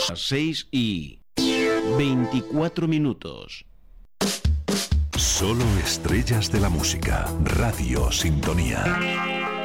6:24. Solo estrellas de la música. Radio Sintonía.